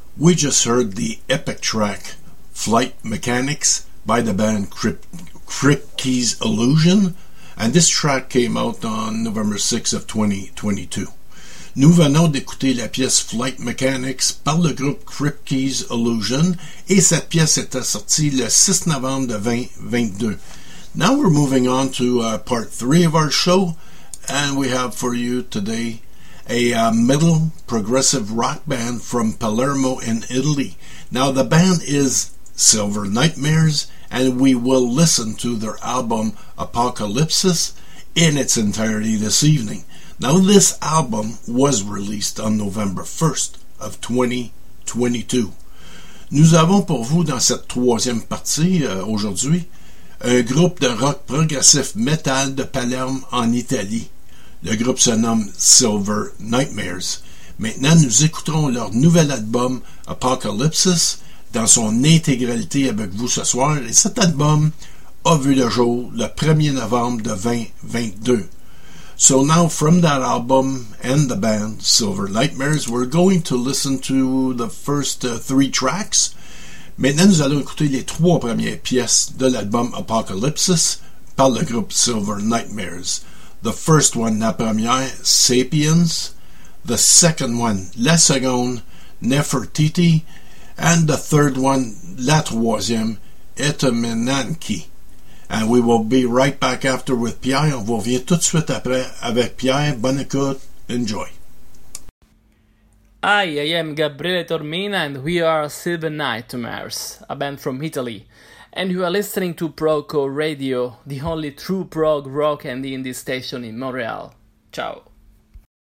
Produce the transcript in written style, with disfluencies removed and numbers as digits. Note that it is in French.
We just heard the epic track Flight Mechanics by the band Kripke's Illusion, and this track came out on November 6 of 2022. Nous venons d'écouter la pièce Flight Mechanics par le groupe Kripke's Illusion, et cette pièce était sortie le 6 novembre de 2022. Now we're moving on to part 3 of our show, and we have for you today a metal progressive rock band from Palermo in Italy. Now the band is Silver Nightmares, and we will listen to their album Apocalypsis in its entirety this evening. Now this album was released on November 1st of 2022. Nous avons pour vous dans cette troisième partie aujourd'hui un groupe de rock progressif metal de Palerme en Italie. Le groupe se nomme Silver Nightmares. Maintenant, nous écouterons leur nouvel album Apocalypsis dans son intégralité avec vous ce soir, et cet album a vu le jour le 1er novembre de 2022. So now from that album and the band Silver Nightmares, we're going to listen to the first 3 tracks. Maintenant, nous allons écouter les 3 premières pièces de l'album Apocalypsis par le groupe Silver Nightmares. The first one, la première, Sapiens. The second one, la seconde, Nefertiti. And the third one, la troisième, Etemenanki. And we will be right back after with Pierre. On revient tout de suite après avec Pierre. Bonne écoute. Enjoy. Hi, I am Gabriele Tormina and we are Silver Nightmares, a band from Italy. And you are listening to Proco Radio, the only true prog rock and indie station in Montreal. Ciao.